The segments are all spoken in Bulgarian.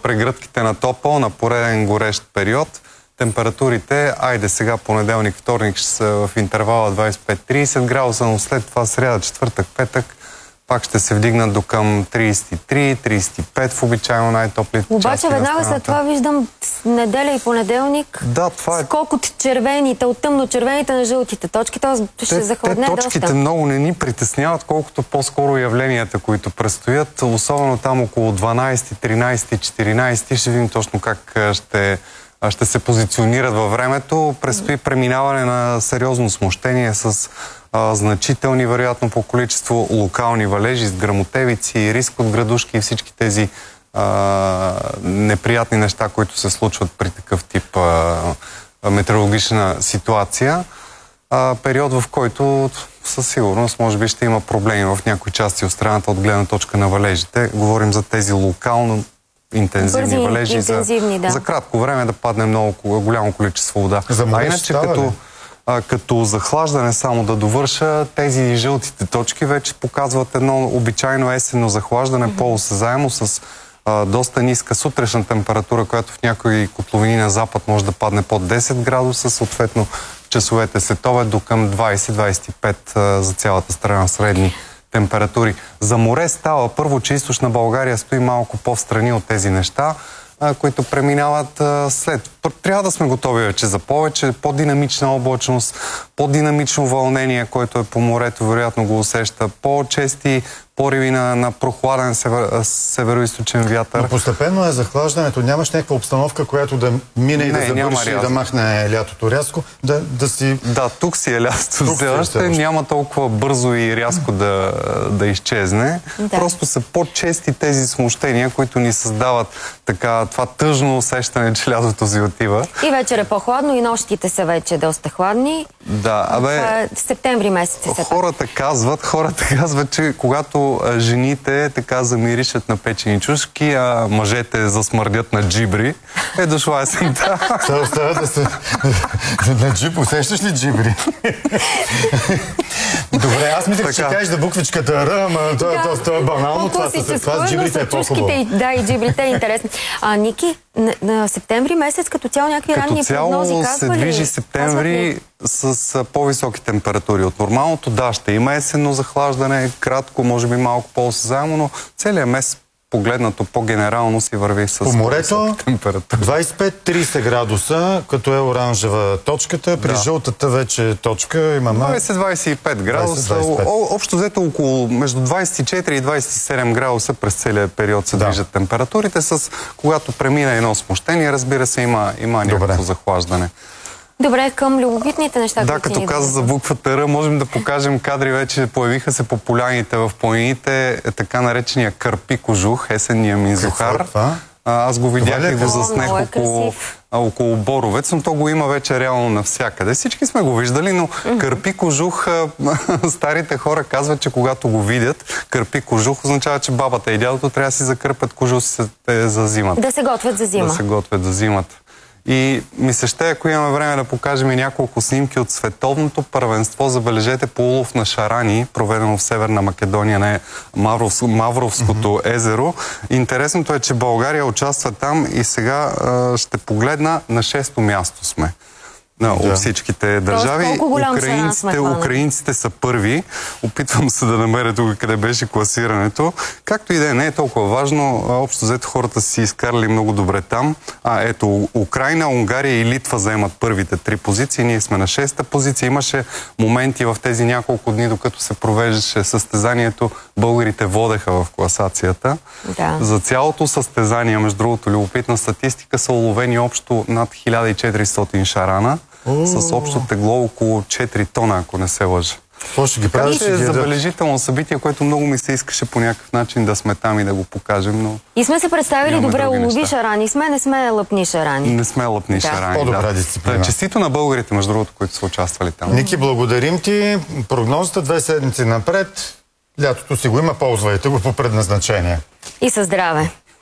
прегръдките на топъл на пореден горещ период. Температурите, айде сега понеделник, вторник ще са в интервала 25-30 градуса, но след това сряда, четвъртък, петък пак ще се вдигнат до към 33-35 в обичайно най-топлите части. Обаче веднага след това виждам неделя и понеделник скок от червените, от тъмно-червените на жълтите точки, т.е. ще захладне доста. Точките много не ни притесняват, колкото по-скоро явленията, които предстоят, особено там около 12, 13, 14, ще видим точно как ще се позиционират във времето. Предстои преминаване на сериозно смущение с значителни, вероятно по количество локални валежи с гръмотевици, риск от градушки и всички тези неприятни неща, които се случват при такъв тип метеорологична ситуация. Период, в който със сигурност може би ще има проблеми в някои части от страната от гледна точка на валежите. Говорим за тези локално интензивни валежи, за кратко време да падне много голямо количество вода. А иначе като захлаждане, само да довърша, тези жълтите точки вече показват едно обичайно есенно захлаждане, по-осезаемо, с доста ниска сутрешна температура, която в някои котловини на запад може да падне под 10 градуса, съответно часовете след обед до към 20-25 за цялата страна средни температури. За море става първо, че източна България стои малко по-встрани от тези неща, които преминават след. Трябва да сме готови вече за повече, по-динамична облачност, по-динамично вълнение, което е по морето, вероятно го усеща, по-чести пориви на прохладен североизточен вятър. Но постепенно е захлаждането. Нямаш някаква обстановка, която да мине и да завърши и да махне лятото рязко, да си... Да, тук си е лятото все още. Няма толкова бързо и рязко да изчезне. Просто са по-чести тези смущения, които ни създават това тъжно усещане, че лятото си отива. И вечер е по-хладно, и нощите са вече доста хладни. Това е септември месец. Хората казват, че когато жените така замиришат на печени чушки, а мъжете засмърдят на джибри, е дошла есента. Остава да се... На джиб, усещаш ли джибри? Добре, аз мислех, че ще кажеш за буквичката Р, ама това е банално. Това с джибрите е по-хубаво. Да, и джибрите е интересно. Ники, на септември месец като цяло някакви ранни прогнози казва ли? Като цяло се движи септември с по-високи температури от нормалното. Да, ще има есенно захлаждане, кратко, може би малко по-осезаемо, но целият месец погледнато по-генерално си върви с по-високи температури. 25-30 градуса, като е оранжева точката. При жълтата вече точка имаме... 20-25 градуса. Общо взето около между 24 и 27 градуса през целия период се движат температурите. Когато премина едно смущение, разбира се, има някакво захлаждане. Добре, към любопитните неща. Да, като каза за буквата Р, можем да покажем кадри вече. Появиха се по поляните в планините така наречения Карпи кожух, есенния минзухар. Аз го видях и го заснех около Боровец, но то го има вече реално навсякъде. Всички сме го виждали, но Карпи кожух, старите хора казват, че когато го видят, Карпи кожух означава, че бабата и дядото трябва да си закърпят кожуците за зимата. Да се готвят за зима. Да се готвят за зимата. И ми се ще, ако имаме време, да покажем и няколко снимки от световното първенство, забележете, по улов на шарани, проведено в Северна Македония, на Мавровското езеро. Интересното е, че България участва там и сега ще погледна на 6-то място сме. От всичките държави. Украинците са първи. Опитвам се да намеря тук къде беше класирането. Както и да не е толкова важно. Общо взето хората си изкарали много добре там. Ето, Украйна, Унгария и Литва заемат първите 3 позиции. Ние сме на 6-та позиция. Имаше моменти в тези няколко дни, докато се провеждаше състезанието, българите водеха в класацията. За цялото състезание, между другото, любопитна статистика, са уловени общо над 1400 шарана. С общо тегло около 4 тона, ако не се лъжа. Какво ще ги правиш? Това е забележително събитие, което много ми се искаше по някакъв начин да сме там и да го покажем, но... И сме се представили добре, улови шарани сме, не сме лъпни шарани. Не сме лъпни шарани, по-добра дисциплина. Честито на българите, между другото, които са участвали там. Ники, благодарим ти. Прогнозата 2 седмици напред. Лятото си го има, ползвайте го по предназначение. И със здраве!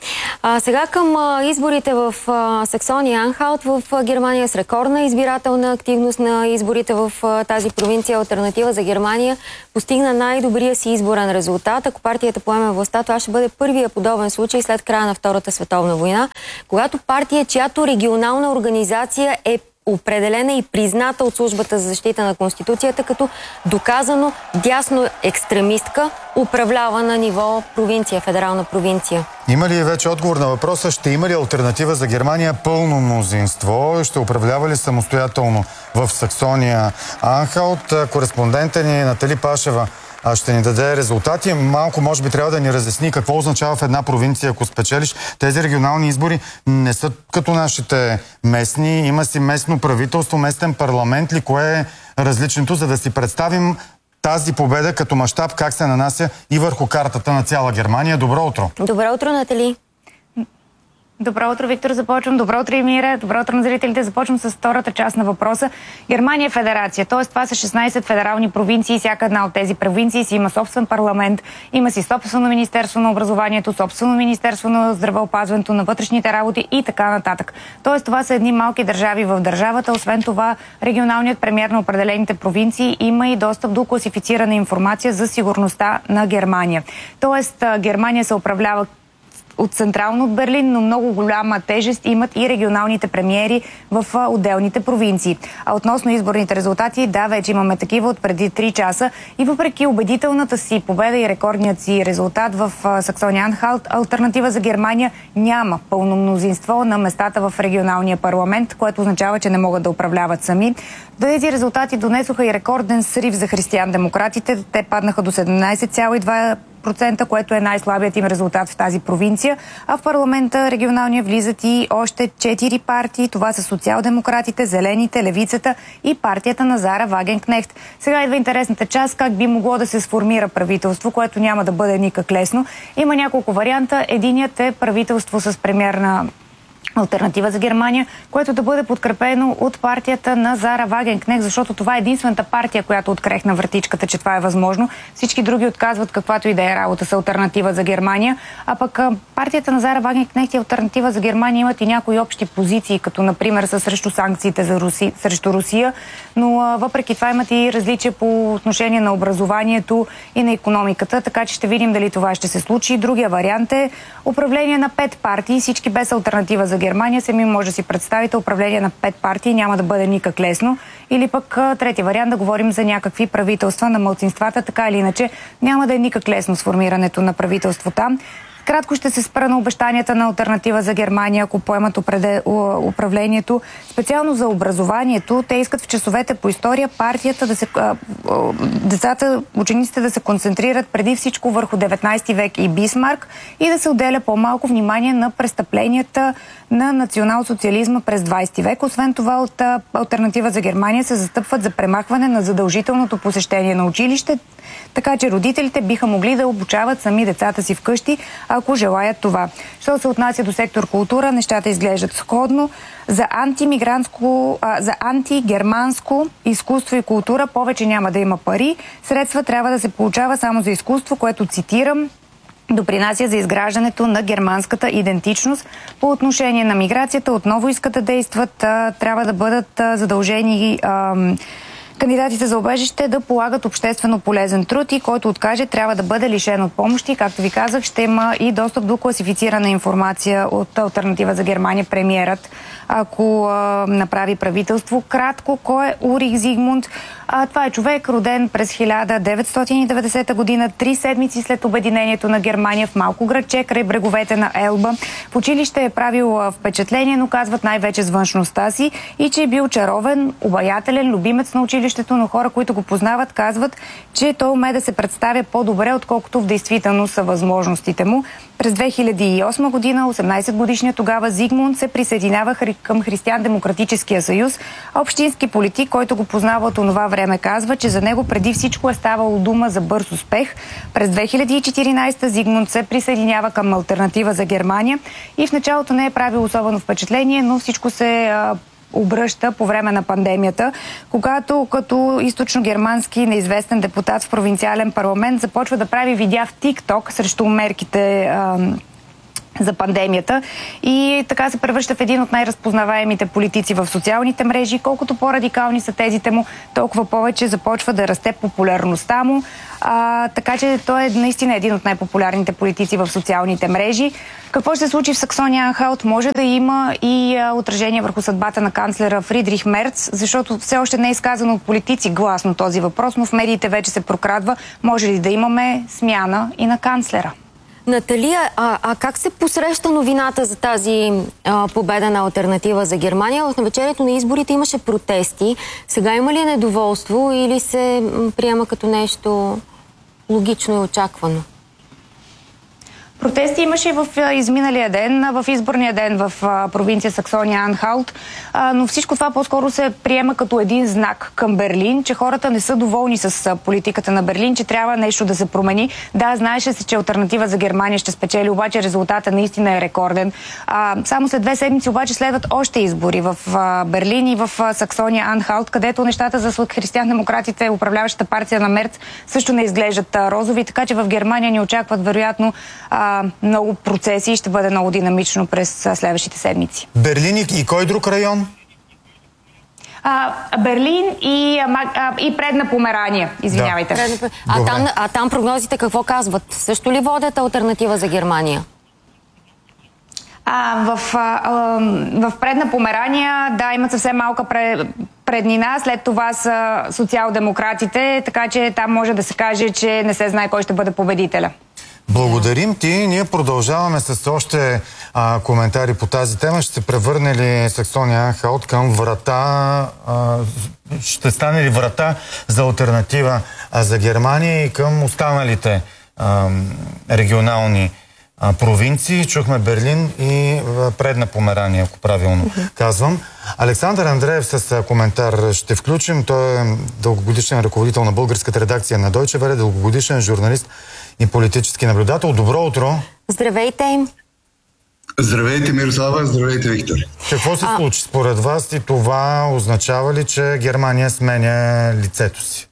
Сега към изборите в Саксония Анхалт в Германия с рекордна избирателна активност на изборите в тази провинция. Алтернатива за Германия постигна най-добрия си изборен резултат. Ако партията поеме властта, това ще бъде първия подобен случай след края на Втората световна война, когато партия, чиято регионална организация е определена и призната от Службата за защита на Конституцията като доказано дясно екстремистка, управлява на ниво провинция, федерална провинция. Има ли вече отговор на въпроса? Ще има ли алтернатива за Германия пълно мнозинство? Ще управлява ли самостоятелно в Саксония Анхалт? Кореспондентът ни Натали Пашева ще ни даде резултати. Малко може би трябва да ни разясни какво означава в една провинция, ако спечелиш. Тези регионални избори не са като нашите местни. Има си местно правителство, местен парламент ли? Кое е различното, за да си представим тази победа като мащаб как се нанася и върху картата на цяла Германия? Добро утро! Добро утро, Натали! Добро утро, Виктор. Започвам. Добро утро, Емира. Добро утро на зрителите. Започвам с втората част на въпроса. Германия е федерация, т.е. това са 16 федерални провинции. Всяка една от тези провинции си има собствен парламент, има си собствено Министерство на образованието, собствено Министерство на здравеопазването, на вътрешните работи и така нататък. Т.е. това са едни малки държави в държавата. Освен това, регионалният премиер на определените провинции има и достъп до класифицирана информация за сигурността на Германия. Т.е. Германия се управлява от централно от Берлин, но много голяма тежест имат и регионалните премиери в отделните провинции. А относно изборните резултати, да, вече имаме такива от преди 3 часа и въпреки убедителната си победа и рекордният си резултат в Саксония Анхалт, алтернатива за Германия няма пълно мнозинство на местата в регионалния парламент, което означава, че не могат да управляват сами. Тези резултати донесоха и рекорден срив за християн-демократите. Те паднаха до 17,2%, което е най-слабият им резултат в тази провинция. А в парламента регионалния влизат и още 4 партии. Това са социал-демократите, зелените, левицата и партията на Зара Вагенкнехт. Сега идва интересната част, как би могло да се сформира правителство, което няма да бъде никак лесно. Има няколко варианта. Единият е правителство с премиер на алтернатива за Германия, което да бъде подкрепено от партията на Зара Вагенкнехт, защото това е единствената партия, която открехна вратичката, че това е възможно. Всички други отказват каквато и да е работа с алтернатива за Германия. А пък партията на Зара Вагенкнехт и алтернатива за Германия имат и някои общи позиции, като например са срещу санкциите срещу Русия, но въпреки това имат и различия по отношение на образованието и на икономиката, така че ще видим дали това ще се случи. Другия вариант е управление на 5 партии, всички без алтернатива за Германия. Сами може да си представите управление на 5 партии, няма да бъде никак лесно. Или пък трети вариант да говорим за някакви правителства на малцинствата, така или иначе няма да е никак лесно сформирането на правителство там. Кратко ще се спра на обещанията на алтернатива за Германия, ако поемат управлението. Специално за образованието, те искат в часовете по история партията децата, учениците да се концентрират преди всичко върху 19 век и Бисмарк и да се отделя по-малко внимание на престъпленията на национал-социализма през 20 век. Освен това, от алтернатива за Германия се застъпват за премахване на задължителното посещение на училище, така че родителите биха могли да обучават сами децата си вкъщи, ако желаят това. Що се отнася до сектор култура, нещата изглеждат сходно. За антигерманско изкуство и култура повече няма да има пари. Средства трябва да се получава само за изкуство, което, цитирам, допринася за изграждането на германската идентичност. По отношение на миграцията отново искат да действат. Трябва да бъдат задължени кандидатите за убежище да полагат обществено полезен труд и който откаже, трябва да бъде лишен от помощи. Както ви казах, ще има и достъп до класифицирана информация от алтернатива за Германия премиерът, ако направи правителство. Кратко, кой е Урих Зигмунд? Това е човек, роден през 1990 година, 3 седмици след обединението на Германия в малко градче край бреговете на Елба. В училище е правил впечатление, но казват най-вече с външността си и че е бил чаровен, обаятелен, любимец на училището, но хора, които го познават, казват, че той умее да се представя по-добре, отколкото в действителност са възможностите му. През 2008 година, 18-годишният тогава Зигмунд се присъединява към Християн-демократическия съюз. Общински политик, който го познава от онова време, казва, че за него преди всичко е ставало дума за бърз успех. През 2014 Зигмунд се присъединява към алтернатива за Германия и в началото не е правил особено впечатление, но всичко се обръща по време на пандемията, когато като източно-германски неизвестен депутат в провинциален парламент започва да прави видеа в ТикТок срещу мерките за пандемията и така се превръща в един от най-разпознаваемите политици в социалните мрежи. Колкото по-радикални са тезите му, толкова повече започва да расте популярността му. Така че той е наистина един от най-популярните политици в социалните мрежи. Какво ще се случи в Саксония-Анхалт? Може да има и отражение върху съдбата на канцлера Фридрих Мерц, защото все още не е изказано от политици гласно този въпрос, но в медиите вече се прокрадва. Може ли да имаме смяна и на канцлера? Наталия, как се посреща новината за тази победа на Алтернатива за Германия? В навечерието на изборите имаше протести. Сега има ли недоволство или се приема като нещо логично и очаквано? Протести имаше и в изминалия ден, в изборния ден в провинция Саксония-Анхалт, но всичко това по-скоро се приема като един знак към Берлин, че хората не са доволни с политиката на Берлин, че трябва нещо да се промени. Да, знаеше се, че Алтернатива за Германия ще спечели, обаче резултатът наистина е рекорден. Само след 2 седмици обаче следват още избори в Берлин и в Саксония-Анхалт, където нещата за християн-демократите, управляващата партия на Мерц, също не изглеждат розови, така че в Германия ни очакват вероятно много процеси и ще бъде много динамично през следващите седмици. Берлин и кой друг район? Берлин и Предна Померания, извинявайте. Да. Там прогнозите какво казват? Също ли водят Алтернатива за Германия? В Предна Померания, да, имат съвсем малка преднина, след това са социал-демократите, така че там може да се каже, че не се знае кой ще бъде победителя. Благодарим ти. Ние продължаваме с още коментари по тази тема. Ще се превърне ли Саксония-Анхалт към врата, ще стане ли врата за Алтернатива за Германия и към останалите регионални провинции? Чухме Берлин и Предна Померания, ако правилно казвам. Александър Андреев с коментар ще включим. Той е дългогодишен ръководител на българската редакция на Deutsche Welle, дългогодишен журналист и политически наблюдател. Добро утро! Здравейте! Здравейте, Мирослава! Здравейте, Виктор! Какво се случи според вас и това означава ли, че Германия сменя лицето си?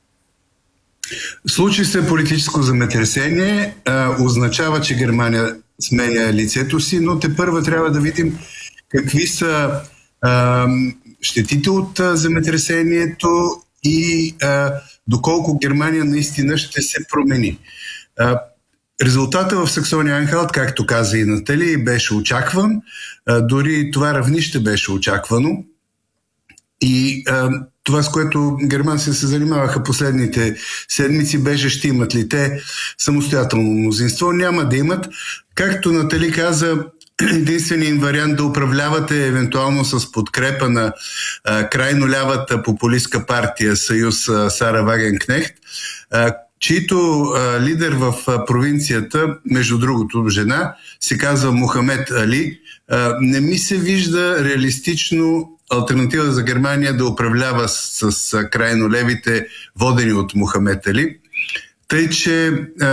Случи се политическо земетресение, означава, че Германия сменя лицето си, но тепърва трябва да видим какви са щетите от земетресението и доколко Германия наистина ще се промени. Резултата в Саксония-Анхалт, както каза и Натали, беше очакван. Дори това равнище беше очаквано. И това, с което германците се занимаваха последните седмици, беше ще имат ли те самостоятелно мнозинство. Няма да имат. Както Натали каза, единственият им вариант да управлявате евентуално с подкрепа на крайно лявата популистка партия Съюз Сара Вагенкнехт, чийто лидер в провинцията, между другото жена, се казва Мохамед Али. Не ми се вижда реалистично Алтернатива за Германия да управлява с крайно левите, водени от Мохамед Али. Тъй, че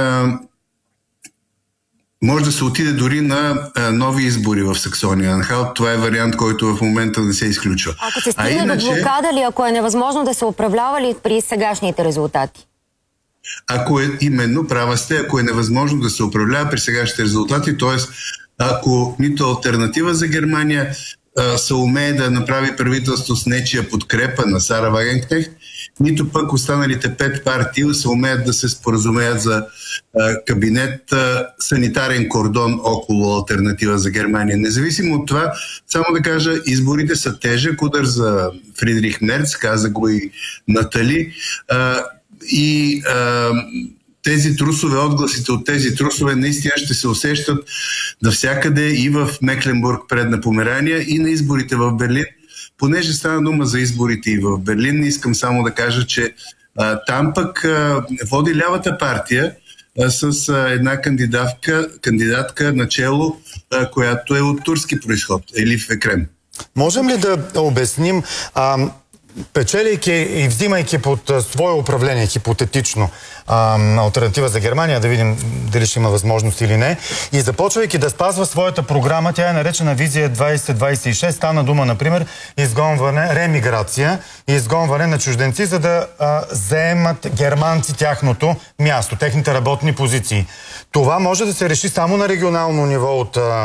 може да се отиде дори на нови избори в Саксония-Анхалт. Това е вариант, който в момента не се изключва. Ако се стигне до блокада ли, ако е невъзможно да се управлява ли при сегашните резултати? Ако е именно, права сте, ако е невъзможно да се управлява при сегашните резултати, т.е. ако нито Алтернатива за Германия се умее да направи правителство с нечия подкрепа на Сара Вагенкнехт, нито пък останалите 5 партии се умеят да се споразумеят за кабинет санитарен кордон около Алтернатива за Германия. Независимо от това, само да кажа, изборите са тежък удар за Фридрих Мерц, каза го и Натали, и тези трусове, отгласите от тези трусове наистина ще се усещат навсякъде и в Мекленбург, Предна Померания, и на изборите в Берлин. Понеже стана дума за изборите и в Берлин, искам само да кажа, че там пък води лявата партия с една кандидатка начело, която е от турски произход, Елиф Екрем. Можем ли да обясним печелейки и взимайки под свое управление, хипотетично, алтернатива за Германия, да видим дали ще има възможност или не, и започвайки да спазва своята програма, тя е наречена Визия 2026, стана дума, например, изгонване, ремиграция и изгонване на чужденци, за да заемат германци тяхното място, техните работни позиции. Това може да се реши само на регионално ниво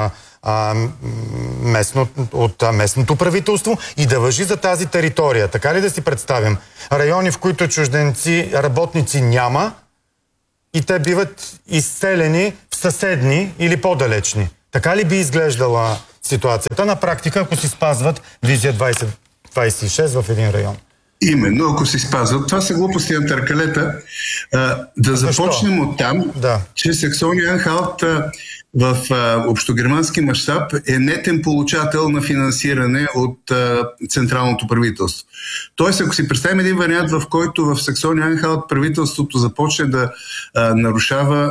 от местното правителство и да важи за тази територия. Така ли да си представим? Райони, в които чужденци, работници няма и те биват изселени в съседни или по-далечни. Така ли би изглеждала ситуацията на практика, ако си спазват Визия 2026 в един район? Именно, ако се спазват. Това са глупости на търкалета. Да започнем от там, че Саксония-Анхалт в общогермански мащаб е нетен получател на финансиране от централното правителство. Тоест, ако си представим един вариант, в който в Саксония-Анхалт правителството започне да нарушава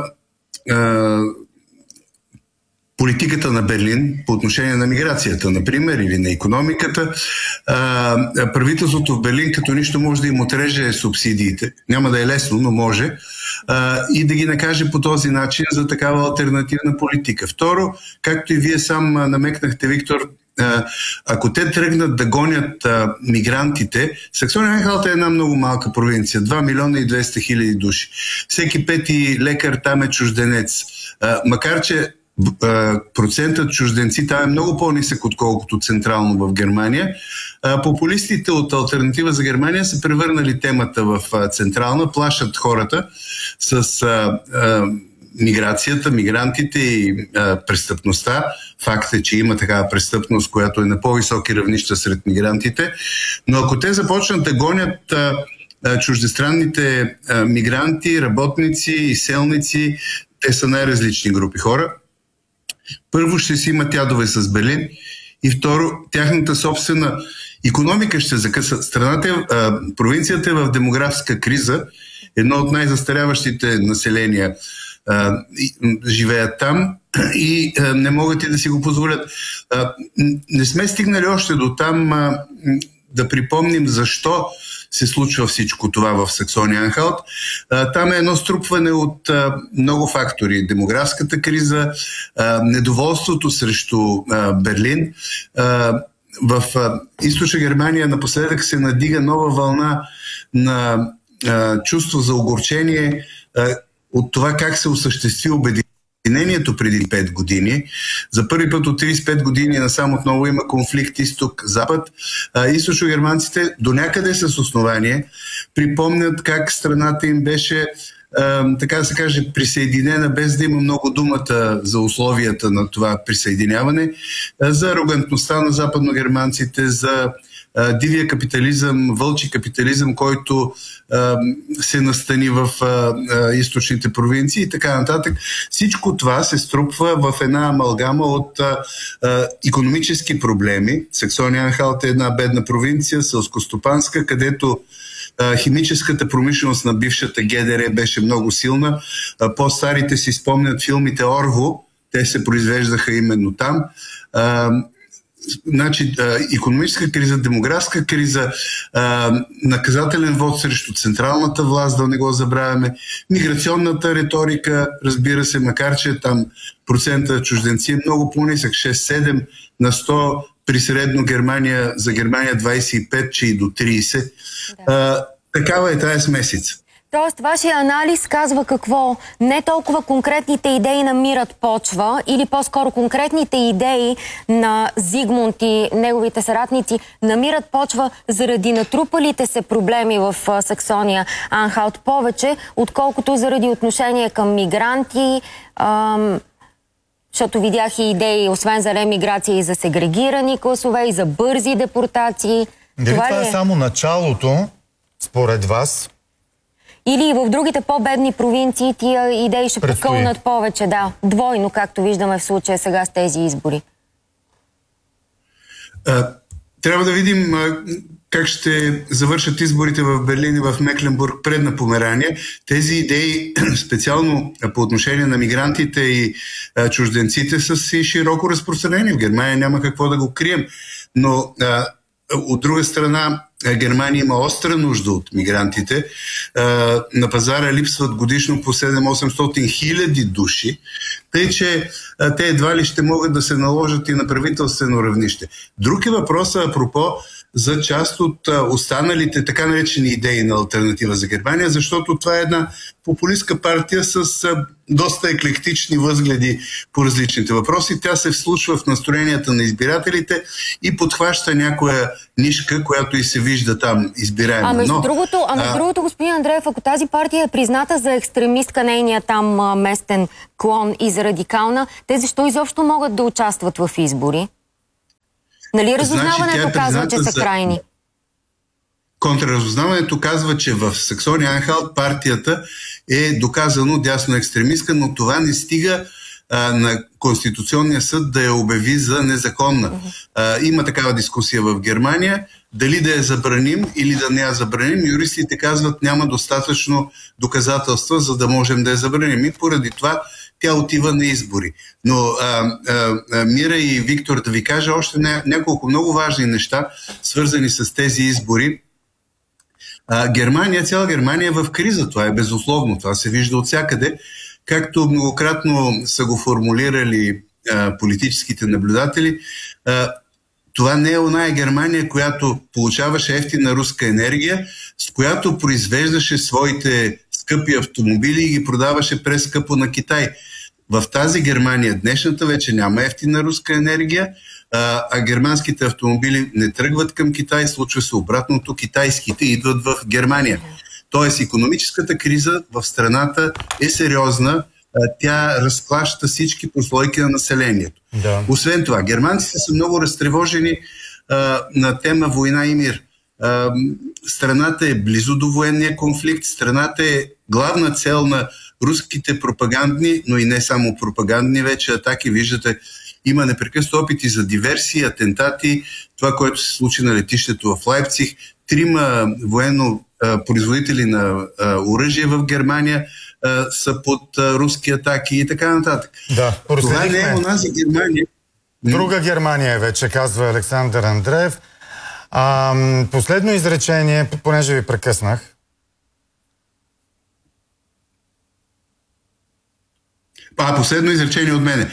политиката на Берлин по отношение на миграцията, например, или на икономиката, правителството в Берлин като нищо може да им отреже субсидиите. Няма да е лесно, но може. И да ги накаже по този начин за такава алтернативна политика. Второ, както и вие сам намекнахте, Виктор, ако те тръгнат да гонят мигрантите, Саксония-Анхалт е една много малка провинция, 2 милиона и 200 хиляди души. Всеки пети лекар там е чужденец. Макар че процентът чужденци там е много по-нисък, отколкото централно в Германия. Популистите от Алтернатива за Германия са превърнали темата в централна, плашат хората с миграцията, мигрантите и престъпността. Факт е, че има такава престъпност, която е на по-високи равнища сред мигрантите. Но ако те започнат да гонят чуждестранните мигранти, работници, изселници, те са най-различни групи хора. Първо ще си имат ядове с Берлин и второ, тяхната собствена икономика ще закъса. Страната, провинцията е в демографска криза. Едно от най-застаряващите населения живеят там и не могат и да си го позволят. Не сме стигнали още до там да припомним защо се случва всичко това в Саксония-Анхалт. Там е едно струпване от много фактори. Демографската криза, недоволството срещу Берлин. В източна Германия напоследък се надига нова вълна на чувство за огорчение от това как се осъществи обединението преди 5 години. За първи път от 35 години насам отново има конфликт изток-запад. Източно-германците до някъде с основание припомнят как страната им беше, така да се каже, присъединена, без да има много думата за условията на това присъединяване, за арогантността на западногерманците, за дивия капитализъм, вълчи капитализъм, който се настани в източните провинции и така нататък. Всичко това се струпва в една амалгама от икономически проблеми. Саксония-Анхалт е една бедна провинция, селскостопанска, където химическата промишленост на бившата ГДР беше много силна. По-старите си спомнят филмите Орво, те се произвеждаха именно там. Значи, икономическа криза, демографска криза, наказателен вод срещу централната власт, да не го забравяме, миграционната риторика, разбира се, макар че там процента чужденци е много по-нисък, 6-7 на 100, при средно Германия, за Германия 25, че и до 30. Такава е тази смесица. Тоест, вашия анализ казва какво? Не толкова конкретните идеи намират почва, или по-скоро конкретните идеи на Зигмунд и неговите съратници намират почва заради натрупалите се проблеми в Саксония-Анхалт повече, отколкото заради отношение към мигранти, защото видях и идеи, освен за ремиграция, и за сегрегирани класове, и за бързи депортации. Дали това е само началото, според вас? Или и в другите по-бедни провинции тия идеи ще покълнат повече, да. Двойно, както виждаме в случая сега с тези избори. Трябва да видим как ще завършат изборите в Берлин и в Мекленбург, предна Померания. Тези идеи, специално по отношение на мигрантите и чужденците, са си широко разпространени. В Германия няма какво да го крием. Но от друга страна, Германия има остра нужда от мигрантите. На пазара липсват годишно по 700-800 хиляди души, тъй че те едва ли ще могат да се наложат и на правителствено равнище. Друг е въпросът, апропо, за част от останалите така наречени идеи на Алтернатива за Германия, защото това е една популистка партия с доста еклектични възгледи по различните въпроси. Тя се вслушва в настроенията на избирателите и подхваща някоя нишка, която и се вижда там избираема. Между другото, господин Андреев, ако тази партия е призната за екстремистка, нейния там местен клон и за радикална, те защо изобщо могат да участват в избори? Нали разузнаването казва, че са крайни? Контраразузнаването казва, че в Саксония-Анхалт партията е доказано дясно екстремистка, но това не стига на Конституционния съд да я обяви за незаконна. Има такава дискусия в Германия. Дали да я забраним или да не я забраним, юристите казват, няма достатъчно доказателства, за да можем да я забраним. И поради това тя отива на избори. Но Мира и Виктор, да ви кажа още няколко много важни неща, свързани с тези избори. Цяла Германия е в криза. Това е безусловно. Това се вижда от всякъде. Както многократно са го формулирали политическите наблюдатели, това не е оная Германия, която получаваше ефтина руска енергия, с която произвеждаше своите скъпи автомобили и ги продаваше прескъпо на Китай. В тази Германия днешната вече няма ефтина руска енергия, а германските автомобили не тръгват към Китай, случва се обратното, китайските идват в Германия. Тоест, икономическата криза в страната е сериозна, тя разклаща всички прослойки на населението. Да. Освен това, германците са много разтревожени на тема война и мир. Страната е близо до военния конфликт, страната е главна цел на руските пропагандни, но и не само пропагандни вече атаки. Виждате, има непрекъснато опити за диверсии, атентати, това, което се случи на летището в Лайпциг, 3 военно производители на оръжие в Германия са под руски атаки и така нататък. Да, това не е у нас за Германия. Друга Германия вече, казва Александър Андреев. Последно изречение, понеже ви прекъснах. Последно изречение от мене.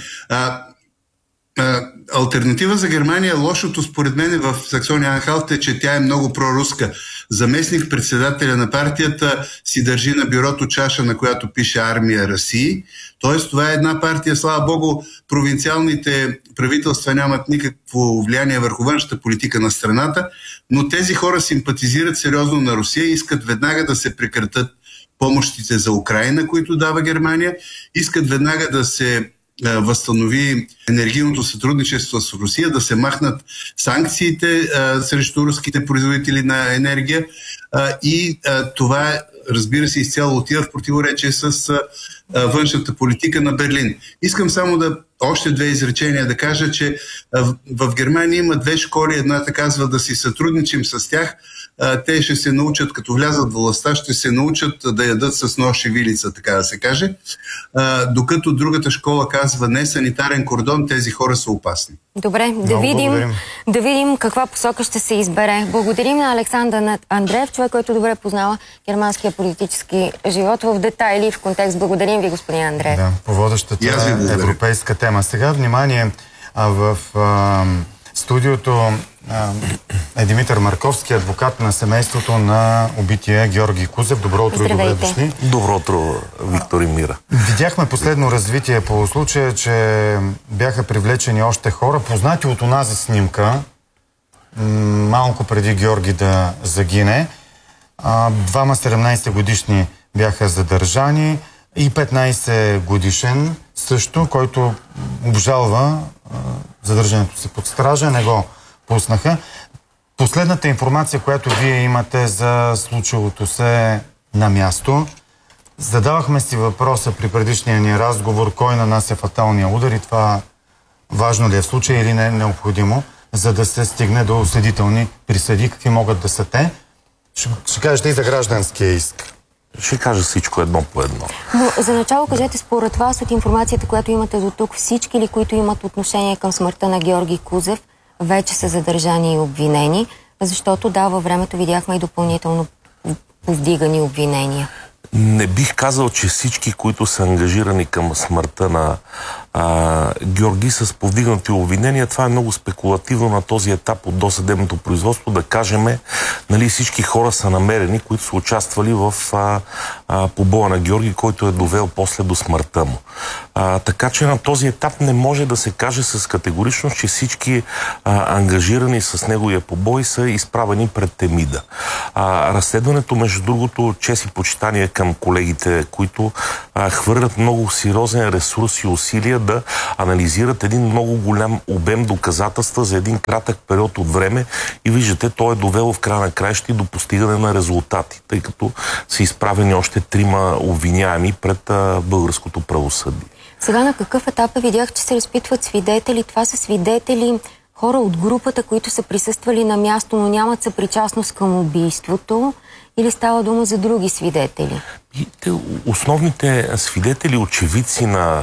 Алтернатива за Германия, лошото според мен в Саксония-Анхалт е, че тя е много проруска. Заместник председателя на партията си държи на бюрото чаша, на която пише Армия Русия. Тоест това е една партия, слава богу, провинциалните правителства нямат никакво влияние върху външната политика на страната, но тези хора симпатизират сериозно на Русия и искат веднага да се прекратят помощите за Украина, които дава Германия, искат веднага да се възстанови енергийното сътрудничество с Русия, да се махнат санкциите срещу руските производители на енергия и това, разбира се, изцяло отива в противоречие с външната политика на Берлин. Искам само още 2 изречения да кажа, че в Германия има 2 школи. Едната казва да си сътрудничим с тях. Те ще се научат, като влязат в властта, ще се научат да ядат с нож и вилица, така да се каже. Докато другата школа казва не, санитарен кордон, тези хора са опасни. Добре, да видим каква посока ще се избере. Благодарим на Александър Андреев, човек, който добре познава германския политически живот в детайли и в контекст. Благодарим ви, господин Андреев. Да, по водещата европейска тема. Сега внимание, в студиото е Димитър Марковски, адвокат на семейството на убития Георги Кузев. Добро утро и добре дошли. Добро утро, Виктор и Мира. Видяхме последно развитие по случая, че бяха привлечени още хора, познати от онази снимка, малко преди Георги да загине. 2 17 годишни бяха задържани и 15 годишен също, който обжалва задържането си под стража, не го пуснаха. Последната информация, която вие имате за случилото се на място, задавахме си въпроса при предишния ни разговор, кой нанася фаталния удар и това важно ли е в случая или не е необходимо, за да се стигне до осъдителни присъди, какви могат да са те. Ще кажете и за гражданския иск. Ще кажа всичко едно по едно. Но за начало кажете, според вас, от информацията, която имате до тук, всички ли, които имат отношение към смъртта на Георги Кузев, вече са задържани и обвинени, Защото да, във времето видяхме и допълнително повдигани обвинения. Не бих казал, че всички, които са ангажирани към смъртта на Георги с повдигнати обвинения, това е много спекулативно на този етап от досъдебното производство, да кажем, нали, всички хора са намерени, които са участвали в побоя на Георги, който е довел после до смъртта му. Така че на този етап не може да се каже с категоричност, че всички ангажирани с неговия побой са изправени пред Темида. Разследването, между другото, чест и почитание към колегите, които хвърлят много сериозен ресурс и усилия да анализират един много голям обем доказателства за един кратък период от време и виждате, той е довело в края на краища до постигане на резултати, тъй като са изправени още 3 обвиняеми пред българското правосъдие. Сега на какъв етап видях, че се разпитват свидетели? Това са свидетели, хора от групата, които са присъствали на място, но нямат съпричастност към убийството, или става дума за други свидетели? Основните свидетели, очевидци на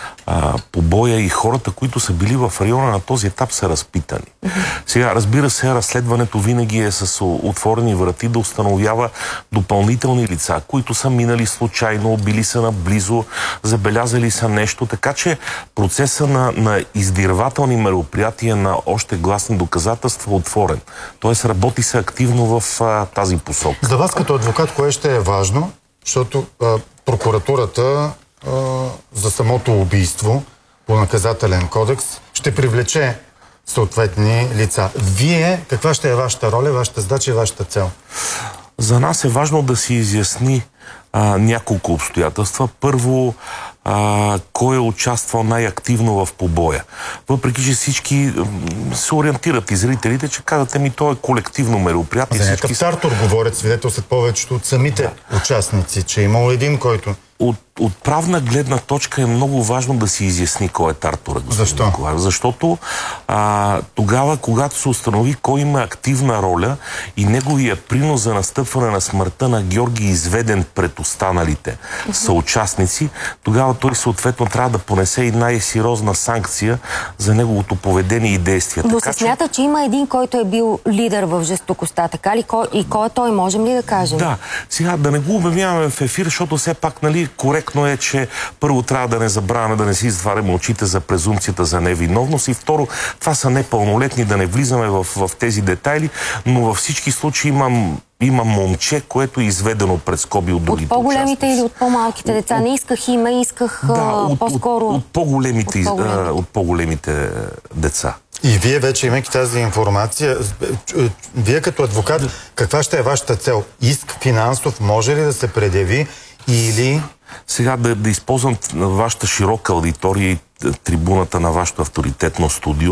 побоя и хората, които са били в района на този етап, са разпитани. Сега, разбира се, разследването винаги е с отворени врати да установява допълнителни лица, които са минали случайно, били са наблизо, забелязали са нещо, така че процеса на издирвателни мероприятия на още гласни доказателства е отворен. Тоест, работи се активно в тази посока. За вас като адвокат, кое ще е важно? Защото прокуратурата за самото убийство по наказателен кодекс ще привлече съответни лица. Вие, каква ще е вашата роля, вашата задача и вашата цел? За нас е важно да се изясни няколко обстоятелства. Първо, кой е участвал най-активно в побоя. Въпреки, че всички се ориентират и зрителите, че казвате то е колективно мероприятие. За някакъв тартор говорят свидетелстват повечето от самите участници, че е имало един, който... От правна гледна точка е много важно да се изясни кой е тартора. Защо? Николаев. Защото тогава, когато се установи кой има активна роля и неговия принос за настъпване на смъртта на Георги изведен пред останалите съучастници, тогава той съответно трябва да понесе и най-сериозна санкция за неговото поведение и действия. Но се смята, че има един, който е бил лидер в жестокостта, така ли? И кой е той, можем ли да кажем? Да. Сега да не го обявяваме в ефир, защото все пак, нали, коректно е, че първо трябва да не забравяме, да не си затваряме очите за презумпцията за невиновност и второ, това са непълнолетни, да не влизаме в тези детайли, но във всички случаи има момче, което е изведено пред скоби от другите участници. От по-големите или от по-малките деца? Не исках име, исках по-скоро... От по-големите деца. И вие вече, имайки тази информация, вие като адвокат, каква ще е вашата цел? Иск финансов може ли да се предяви или... Сега да използвам вашата широка аудитория и трибуната на вашето авторитетно студио.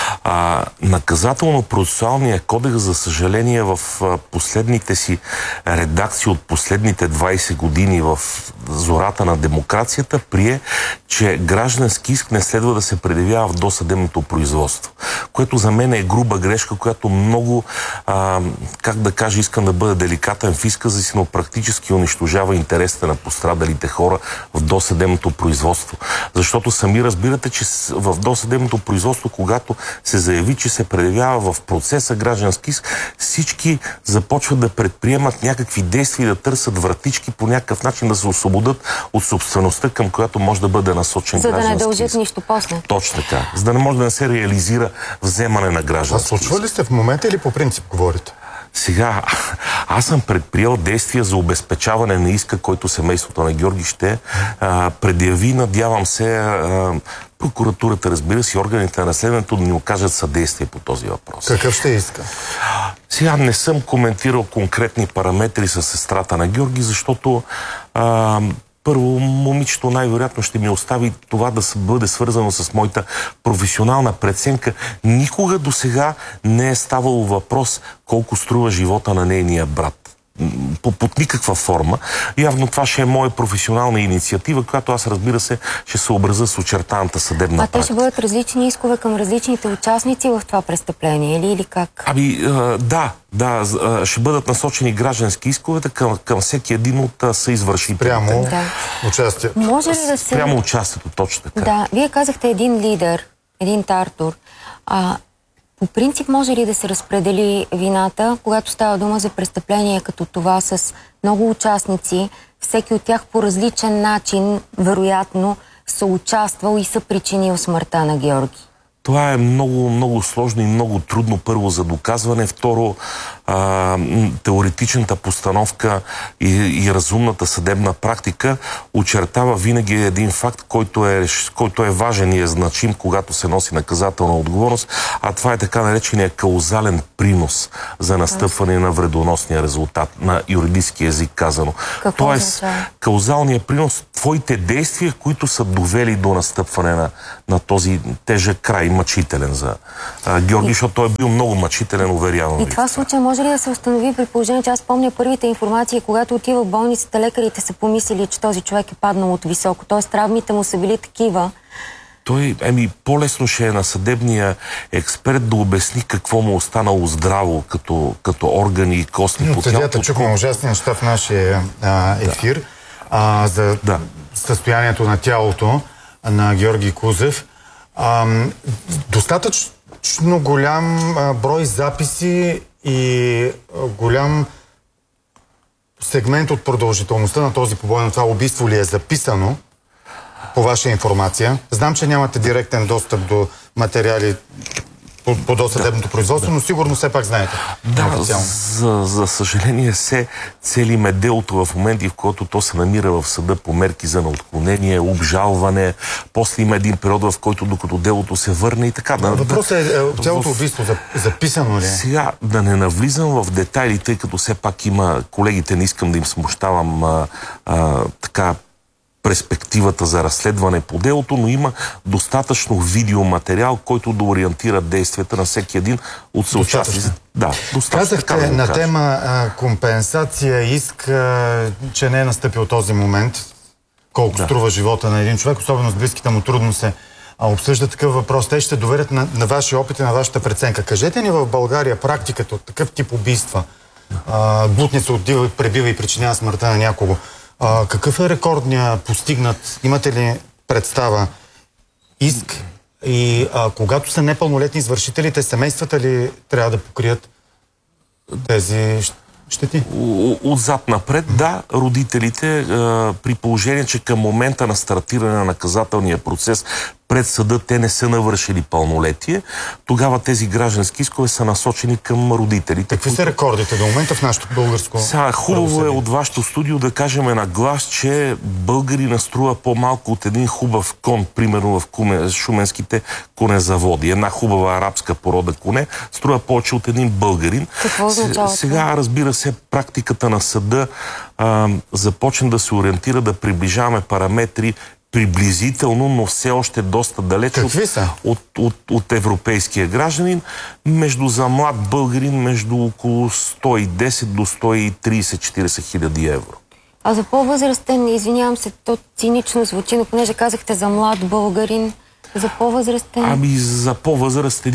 Наказателно-процесуалният кодекс, за съжаление, в последните си редакции от последните 20 години в зората на демокрацията прие, че граждански иск не следва да се предявява в досъдебното производство. Което за мен е груба грешка, която много, как да кажа, искам да бъда деликатен в изказа си, но практически унищожава интересите на пострадалите хора в досъдебното производство. Защото сами разбирате, че в досъдебното производство, когато се заяви, че се предявява в процеса граждански иск, всички започват да предприемат някакви действия и да търсят вратички по някакъв начин да се освободят от собствеността, към която може да бъде насочен граждански иск. За да не дължат нищо после. Точно така. За да не може да не се реализира вземане на граждански иск. Случва ли сте в момента или по принцип говорите? Сега, аз съм предприел действия за обезпечаване на иска, който семейството на Георги ще предяви. Надявам се прокуратурата, разбира се, органите на разследването да ни окажат съдействие по този въпрос. Какъв ще иска? Сега не съм коментирал конкретни параметри с сестрата на Георги, защото първо, момичето най-вероятно ще ми остави това да бъде свързано с моята професионална преценка. Никога до сега не е ставало въпрос колко струва живота на нейния брат. Под никаква форма. Явно това ще е моя професионална инициатива, която аз, разбира се, ще съобразя с очертаната съдебна практика. А те ще бъдат различни искове към различните участници в това престъпление, или как? Да, ще бъдат насочени граждански исковете към всеки един от съизвършителите. Прямо участието. Може ли да се... Прямо участието, точно така. Да, вие казахте един лидер, един тартор. По принцип може ли да се разпредели вината, когато става дума за престъпление като това с много участници, всеки от тях по различен начин, вероятно, са участвал и са причинил смъртта на Георги? Това е много, много сложно и много трудно, първо за доказване, второ теоретичната постановка и разумната съдебна практика очертава винаги един факт, който е важен и е значим, когато се носи наказателна отговорност, а това е така наречения каузален принос за настъпване на вредоносния резултат, на юридически език казано. Тоест, каузалният принос, твоите действия, които са довели до настъпване на този тежък край, мъчителен за Георги, защото той е бил много мъчителен, уверявам ви. И това случай може ли да се установи при положение, че аз помня първите информации, когато отива в болницата, лекарите са помислили, че този човек е паднал от високо, т.е. травмите му са били такива. Той, по-лесно ще е на съдебния експерт да обясни какво му останало здраво като органи и костни по тялото. Съдията чухме ужасни неща в нашия ефир за състоянието на тялото на Георги Кузев. Достатъчно голям брой записи и голям сегмент от продължителността на този побой, на това убийство ли е записано по ваша информация? Знам, че нямате директен достъп до материали по досъдебното производство, но сигурно все пак знаете. Да, за съжаление се целиме делото в моменти, в който то се намира в съда по мерки за неотклонение, обжалване, после има един период, в който докато делото се върне и така. Въпросът е цялото убийство записано ли е? Сега да не навлизам в детайли, тъй като все пак има колегите, не искам да им смущавам така перспективата за разследване по делото, но има достатъчно видеоматериал, който да ориентира действията на всеки един от съучастниците. Да, достатъчно. Казахте на тема компенсация, иск, че не е настъпил този момент, колко струва живота на един човек, особено с близките му трудно се обсъжда такъв въпрос. Те ще доверят на вашия опит и на вашата преценка. Кажете ни в България практиката от такъв тип убийства, блудница отдива, пребива и причинява смъртта на някого. Какъв е рекордният постигнат? Имате ли представа? Иск и когато са непълнолетни извършителите, семействата ли трябва да покрият тези щети? Отзад напред, да, родителите, при положение, че към момента на стартиране на наказателния процес пред съда те не са навършили пълнолетие, тогава тези граждански искове са насочени към родителите. Какви са рекордите до момента в нашото българско? Хубаво е от вашето студио да кажем на глас, че българина струва по-малко от един хубав кон, примерно в шуменските конезаводи. Една хубава арабска порода коне струва повече от един българин. Какво означава? Сега, разбира се, практиката на съда започна да се ориентира, да приближаваме параметри приблизително, но все още доста далеч от европейския гражданин. За млад българин между около 110 до 130-40 хиляди евро. А за по-възрастен, извинявам се, то цинично звучи, но понеже казахте за млад българин, за по-възрастен? За по-възрастен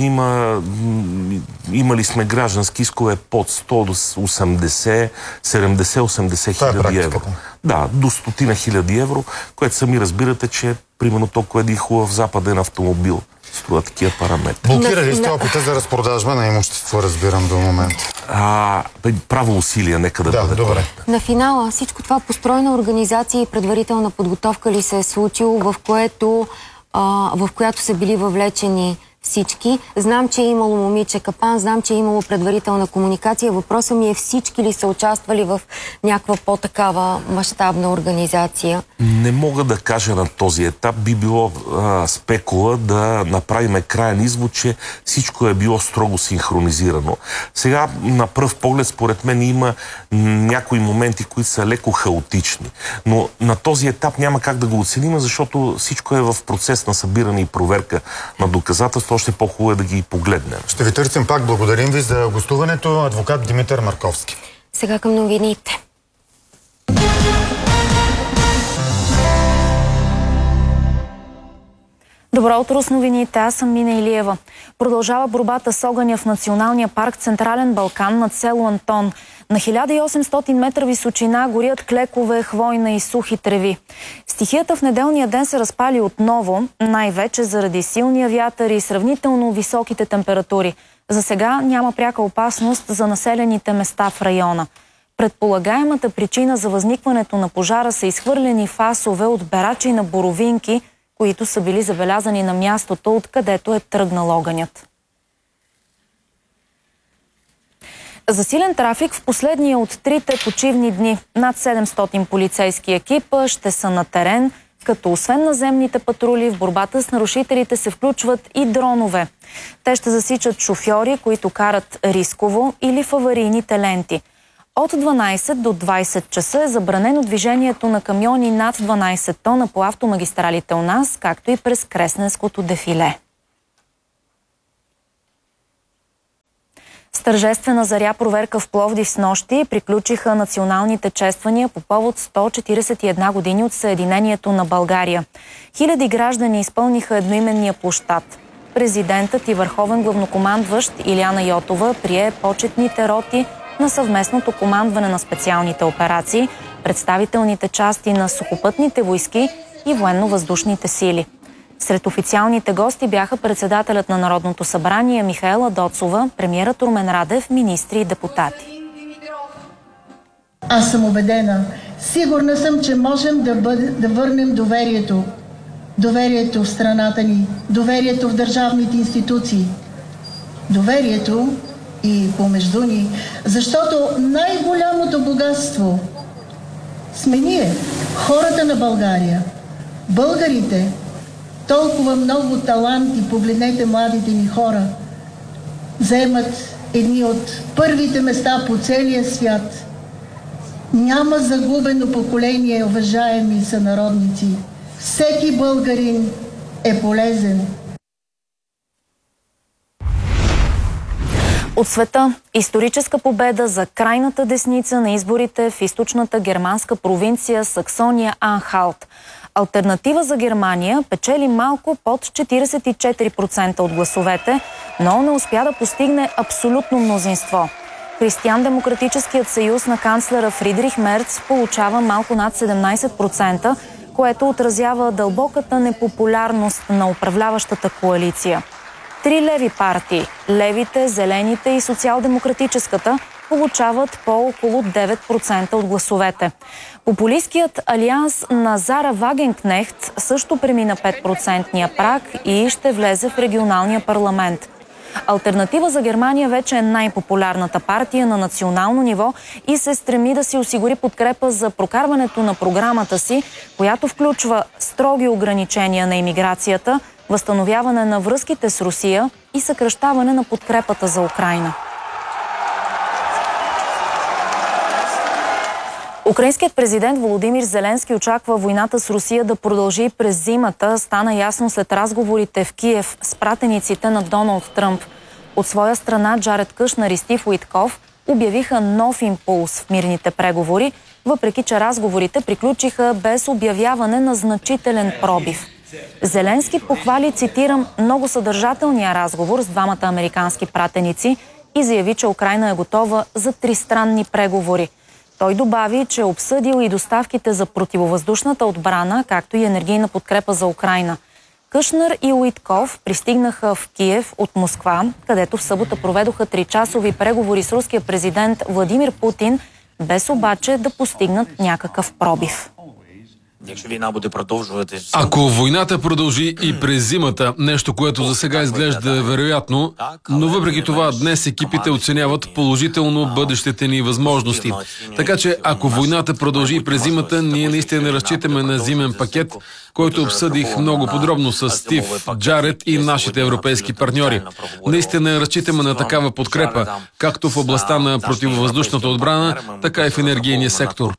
имали сме граждански искове под 180, 70-80 хиляди евро. Да, до 100 хиляди евро, което сами разбирате, че примерно толкова един хубав западен автомобил струва такива параметри. Блокирали сте опита за разпродажба на имущество, разбирам до момента? Право усилия, нека да бъде. Добре. На финала всичко това построена организация и предварителна подготовка ли се е случило, в която са били въвлечени всички? Знам, че е имало момиче капан, знам, че е имало предварителна комуникация. Въпросът ми е всички ли са участвали в някаква по-такава мащабна организация? Не мога да кажа на този етап. Би било спекула да направим краен извод, че всичко е било строго синхронизирано. Сега, на пръв поглед, според мен има някои моменти, които са леко хаотични. Но на този етап няма как да го оценим, защото всичко е в процес на събиране и проверка на доказателства. Още по-хубаво е да ги погледнем. Ще ви търсим пак. Благодарим ви за гостуването. Адвокат Димитър Марковски. Сега към новините. Добро утро с новините. Аз съм Мина Илиева. Продължава борбата с огъня в Националния парк Централен Балкан над село Антон. На 1800 метра височина горят клекове, хвойна и сухи треви. Стихията в неделния ден се разпали отново, най-вече заради силния вятър и сравнително високите температури. За сега няма пряка опасност за населените места в района. Предполагаемата причина за възникването на пожара са изхвърлени фасове от берачи на боровинки, които са били забелязани на мястото, откъдето е тръгнал огънят. Засилен трафик в последния от трите почивни дни. Над 700 полицейски екипа ще са на терен, като освен наземните патрули в борбата с нарушителите се включват и дронове. Те ще засичат шофьори, които карат рисково или в аварийните ленти. От 12 до 20 часа е забранено движението на камиони над 12 тона по автомагистралите у нас, както и през Кресненското дефиле. С тържествена заря проверка в Пловдив снощи приключиха националните чествания по повод 141 години от Съединението на България. Хиляди граждани изпълниха едноименния площад. Президентът и върховен главнокомандващ Илияна Йотова прие почетните роти на съвместното командване на специалните операции, представителните части на сухопътните войски и военно-въздушните сили. Сред официалните гости бяха председателят на Народното събрание Михаела Доцова, премиерът Румен Радев, министри и депутати. Аз съм убедена, сигурна съм, че можем да върнем доверието. Доверието в страната ни, доверието в държавните институции, доверието и помежду ни, защото най-голямото богатство сме ние, хората на България, българите. Толкова много таланти, погледнете младите ни хора, заемат едни от първите места по целия свят. Няма загубено поколение, уважаеми сънародници. Всеки българин е полезен. От света – историческа победа за крайната десница на изборите в източната германска провинция Саксония-Анхалт. Алтернатива за Германия печели малко под 44% от гласовете, но не успя да постигне абсолютно мнозинство. Християн-демократическият съюз на канцлера Фридрих Мерц получава малко над 17%, което отразява дълбоката непопулярност на управляващата коалиция. Три леви партии – левите, зелените и социал-демократическата – получават по около 9% от гласовете. Популистският алианс на Зара Вагенкнехт също премина 5% праг и ще влезе в регионалния парламент. Алтернатива за Германия вече е най-популярната партия на национално ниво и се стреми да си осигури подкрепа за прокарването на програмата си, която включва строги ограничения на имиграцията, възстановяване на връзките с Русия и съкращаване на подкрепата за Украйна. Украинският президент Володимир Зеленски очаква войната с Русия да продължи през зимата. Стана ясно след разговорите в Киев с пратениците на Доналд Тръмп. От своя страна Джаред Кушнер и Стив Уитков обявиха нов импулс в мирните преговори, въпреки че разговорите приключиха без обявяване на значителен пробив. Зеленски похвали, цитирам, много съдържателния разговор с двамата американски пратеници и заяви, че Украйна е готова за тристранни преговори. Той добави, че е обсъдил и доставките за противовъздушната отбрана, както и енергийна подкрепа за Украйна. Кушнер и Уитков пристигнаха в Киев от Москва, където в събота проведоха 3-часови преговори с руския президент Владимир Путин, без обаче да постигнат някакъв пробив. Ако войната продължи и през зимата, нещо, което за сега изглежда вероятно, но въпреки това днес екипите оценяват положително бъдещите ни възможности. Така че ако войната продължи и през зимата, ние наистина разчитаме на зимен пакет, който обсъдих много подробно с Стив, Джаред и нашите европейски партньори. Наистина разчитаме на такава подкрепа, както в областта на противовъздушната отбрана, така и в енергийния сектор.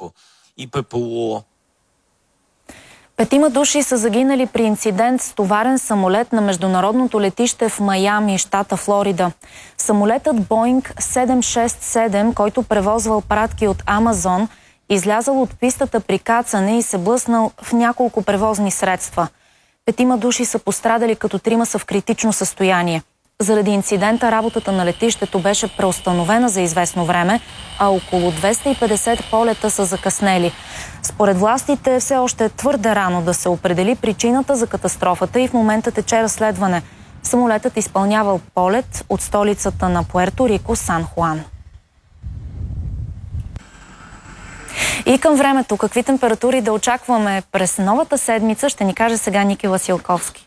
5 души са загинали при инцидент с товарен самолет на международното летище в Майами, щата Флорида. Самолетът Boeing 767, който превозвал пратки от Амазон, излязъл от пистата при кацане и се блъснал в няколко превозни средства. 5 души са пострадали, като 3 са в критично състояние. Заради инцидента работата на летището беше преустановена за известно време, а около 250 полета са закъснели. Според властите все още е твърде рано да се определи причината за катастрофата и в момента тече разследване. Самолетът изпълнявал полет от столицата на Пуерто Рико, Сан Хуан. И към времето, какви температури да очакваме през новата седмица, ще ни каже сега Ники Василковски.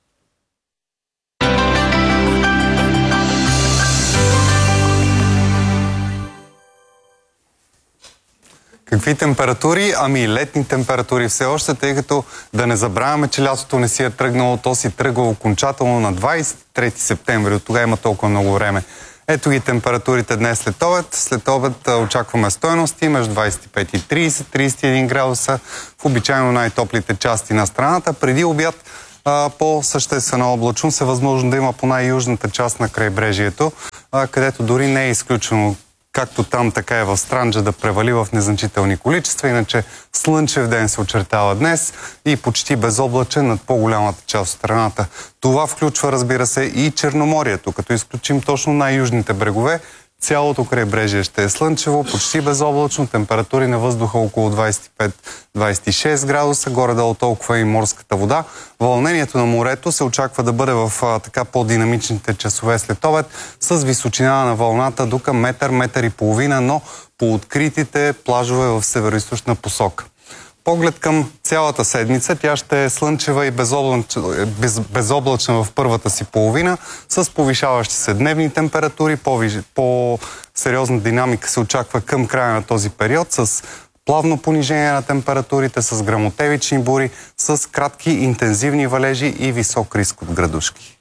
Какви температури? Ами летни температури все още, тъй като да не забравяме, че лятото не си е тръгнало, то си тръгва окончателно на 23 септември. От тогава има толкова много време. Ето ги температурите днес след обед. След обед очакваме стойности между 25 и 30-31 градуса в обичайно най-топлите части на страната. Преди обяд по-съществена облачност е възможно да има по най-южната част на крайбрежието, където дори не е изключено както там, така и в Странджа да превали в незначителни количества. Иначе слънчев ден се очертава днес и почти безоблачен над по-голямата част от страната. Това включва, разбира се, и Черноморието, като изключим точно най-южните брегове. Цялото крайбрежие ще е слънчево, почти безоблачно, температури на въздуха около 25-26 градуса, горе-долу толкова и морската вода. Вълнението на морето се очаква да бъде в така по-динамичните часове след обед, с височина на вълната до към метър и половина, но по откритите плажове в североизточна посока. Поглед към цялата седмица, тя ще е слънчева и безоблачна в първата си половина, с повишаващи се дневни температури, по-сериозна динамика се очаква към края на този период, с плавно понижение на температурите, с гръмотевични бури, с кратки интензивни валежи и висок риск от градушки.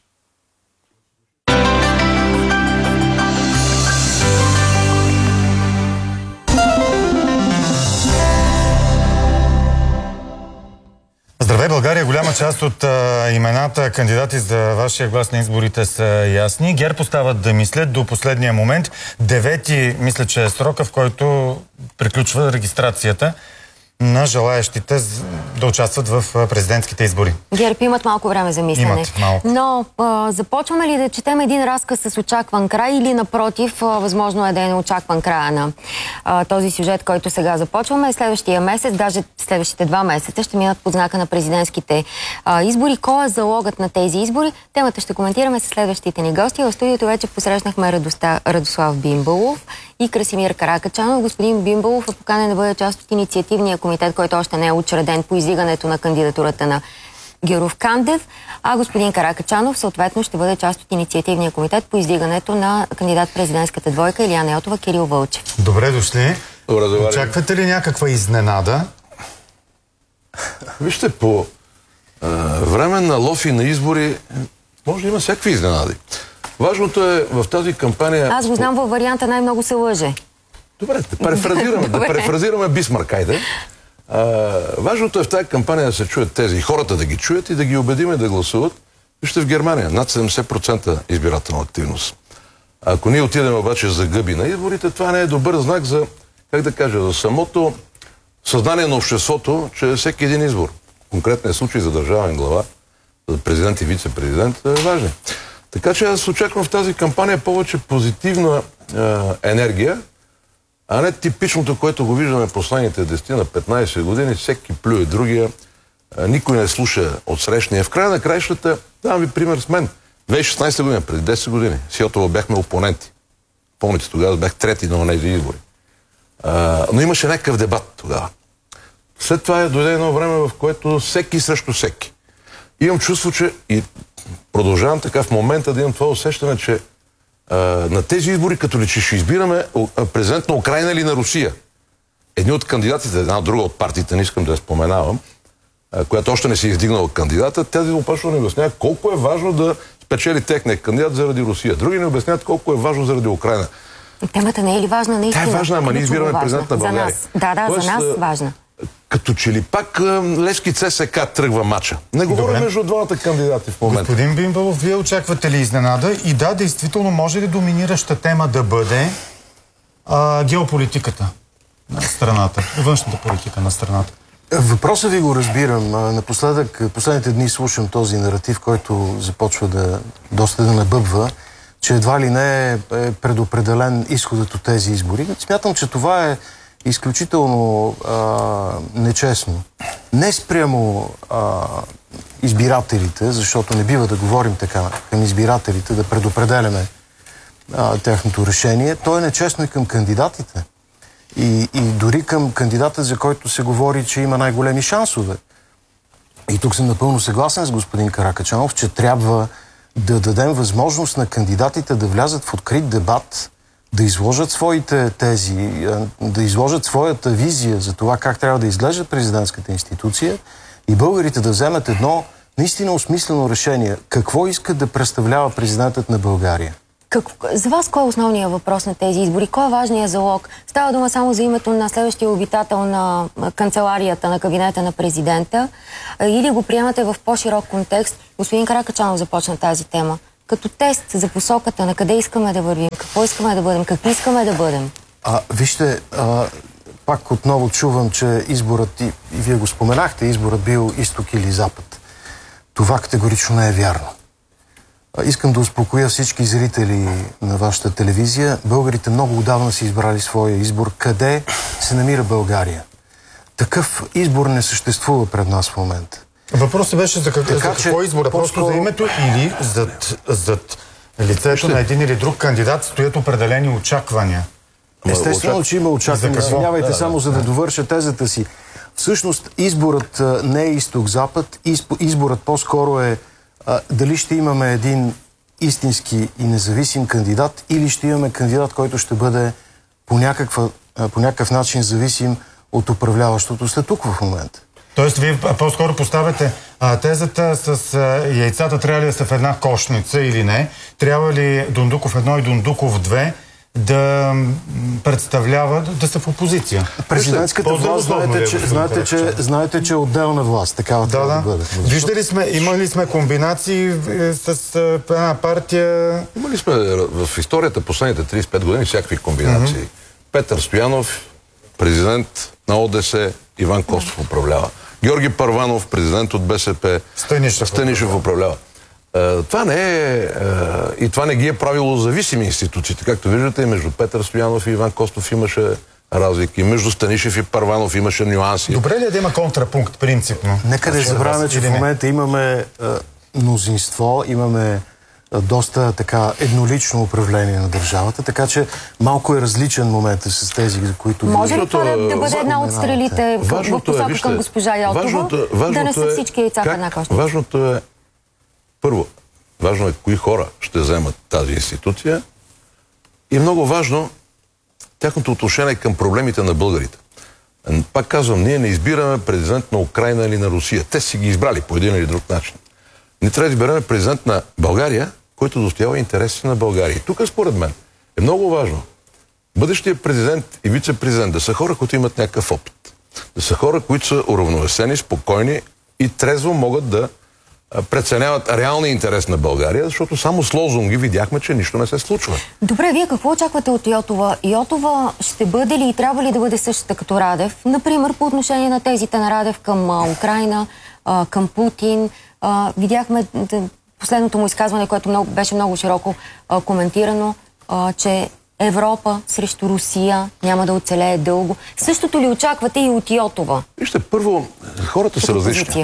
Здравей, България! Голяма част от имената кандидати за вашия глас на изборите са ясни. ГЕРБ остават да мислят до последния момент. 9-ти, мисля, че е срока, в който приключва регистрацията на желаящите да участват в президентските избори. ГЕРБ имат малко време за мислене. Имат малко. Но започваме ли да четем един разказ с очакван край или напротив, възможно е да е неочакван края на този сюжет, който сега започваме. Следващия месец, даже следващите 2 месеца ще минат под знака на президентските избори. Кой е залогът на тези избори? Темата ще коментираме с следващите ни гости. В студиото вече посрещнахме Радослав Бимбалов и Красимир Каракачанов. Господин Бимбалов е поканен да бъде част от инициативния комитет, който още не е учреден по издигането на кандидатурата на Гюров Кандев, а господин Каракачанов съответно ще бъде част от инициативния комитет по издигането на кандидат-президентската двойка Илияна Йотова, Кирил Вълчев. Добре дошли. Очаквате ли някаква изненада? Вижте, по време на лов и на избори може да има всякакви изненади. Важното е в тази кампания... Аз го знам във варианта най-много се лъже. Добре, да префразираме Бисмарк, айде. Важното е в тази кампания да се чуят тези, хората да ги чуят и да ги убедиме да гласуват. Вижте в Германия, над 70% избирателна активност. Ако ние отидем обаче за гъби на изборите, това не е добър знак за, как да кажа, за самото съзнание на обществото, че всеки един избор, конкретният случай за държавен глава, за президент и вице-президент, е важен. Така че аз очаквам в тази кампания повече позитивна енергия, а не типичното, което го виждаме последните 10 на 15 години, всеки плюе другия, никой не слуша от срещния. В края на краищата, давам ви пример с мен. 2016 година, преди 10 години, с Йотова бяхме опоненти. Помните, тогава бях трети на тези избори. Но имаше някакъв дебат тогава. След това дойде едно време, в което всеки срещу всеки. Имам чувство, че и продължавам така в момента да имам това усещане, че на тези избори, като ли че ще избираме президент на Украйна или на Русия. Едни от кандидатите, една друга от партиите, не искам да я споменавам, която още не си издигнала кандидата, тези опашно не обясняват колко е важно да спечели техния кандидат заради Русия. Други не обясняват колко е важно заради Украйна. Темата не е ли важна наистина? Тя е важна, ама ние избираме президент на България. За нас. Да, за нас важна. Като че ли пак Левски ЦСКА тръгва мача. Не говоря между двамата кандидати в момента. Господин Бимбалов, вие очаквате ли изненада? И да, действително, може ли доминираща тема да бъде геополитиката на страната, външната политика на страната? Въпросът ви го разбирам. Напоследък, последните дни слушам този наратив, който започва доста да набъбва, че едва ли не е предопределен изходът от тези избори. Смятам, че това е изключително нечестно. Не спрямо избирателите, защото не бива да говорим така към избирателите, да предопределяме тяхното решение. То е нечестно и към кандидатите. И дори към кандидата, за който се говори, че има най-големи шансове. И тук съм напълно съгласен с господин Каракачанов, че трябва да дадем възможност на кандидатите да влязат в открит дебат, да изложат своите тези, да изложат своята визия за това как трябва да изглежда президентската институция и българите да вземат едно наистина осмислено решение. Какво искат да представлява президентът на България? За вас кой е основният въпрос на тези избори? Кой е важният залог? Става дума само за името на следващия обитател на канцеларията, на кабинета на президента, или го приемате в по-широк контекст? Господин Каракачанов започна тази тема. Като тест за посоката на къде искаме да вървим, какво искаме да бъдем, какви искаме да бъдем. Вижте, пак отново чувам, че изборът, и вие го споменахте, изборът бил изток или запад. Това категорично не е вярно. Искам да успокоя всички зрители на вашата телевизия. Българите много отдавна си избрали своя избор. Къде се намира България? Такъв избор не съществува пред нас в момента. Въпросът беше за какво избора? Просто за името или зад лицето на един или друг кандидат стоят определени очаквания? Естествено, че има очаквания. Извинявайте, само за да довърша тезата си. Всъщност, изборът не е изток-запад. Изборът по-скоро е дали ще имаме един истински и независим кандидат или ще имаме кандидат, който ще бъде по някакъв начин зависим от управляващото статукво в момента. Тоест, вие по-скоро поставяте тезата с яйцата трябва ли да са в една кошница или не? Трябва ли Дондуков 1 и Дондуков 2 да представляват, да са в опозиция? Президентската власт, знаете, че е отделна власт. Такава трябва да бъде. Виждали сме, имали сме комбинации с една партия... Имали сме в историята последните 35 години всякакви комбинации. Петър Стоянов, президент на ОДС, Иван Костов управлява. Георги Първанов, президент от БСП, Станишев управлява. Това не е... И това не ги е правило зависими институциите. Както виждате, между Петър Стоянов и Иван Костов имаше разлики. Между Станишев и Първанов имаше нюанси. Добре ли е да има контрапункт, принципно? Нека да забравяме, че в момента имаме мнозинство, имаме доста така еднолично управление на държавата, така че малко е различен момент с тези, за които... Може ли това да бъде една от стрелите в посока към госпожа Йотова? Да не са всички яйца в една кошница. Важното е, първо, важно е кои хора ще вземат тази институция и много важно тяхното отношение към проблемите на българите. Пак казвам, ние не избираме президент на Украйна или на Русия. Те си ги избрали по един или друг начин. Ние трябва да изберем президент на България, който достоява интересите на България. И тук, според мен, е много важно бъдещият президент и вице-президент да са хора, които имат някакъв опит. Да са хора, които са уравновесени, спокойни и трезво могат да преценяват реалния интерес на България, защото само с лозунги видяхме, че нищо не се случва. Добре, вие какво очаквате от Йотова? Йотова ще бъде ли и трябва ли да бъде същата като Радев? Например, по отношение на тезите на Радев към Украйна, към Путин. Видяхме последното му изказване, което беше много широко коментирано, че Европа срещу Русия няма да оцелее дълго. Същото ли очаквате и от Йотова? Вижте, първо, хората са различни.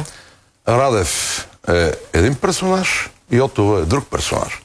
Радев е един персонаж, Йотова е друг персонаж.